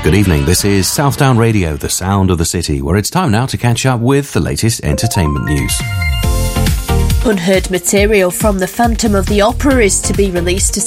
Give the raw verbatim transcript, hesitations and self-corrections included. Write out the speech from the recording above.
Good evening, this is Southdown Radio, the sound of the city, where it's time now to catch up with the latest entertainment news. Unheard material from The Phantom of the Opera is to be released to